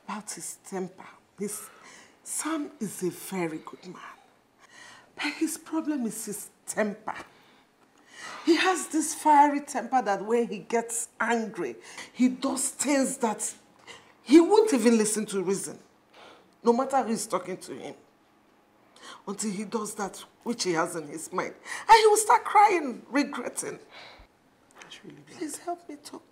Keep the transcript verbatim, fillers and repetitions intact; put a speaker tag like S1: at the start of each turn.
S1: about his temper. His, Sam is a very good man. But his problem is his temper. He has this fiery temper that when he gets angry, he does things that he won't even listen to reason, no matter who is talking to him. Until he does that which he has in his mind. And he will start crying, regretting. Really Please help me talk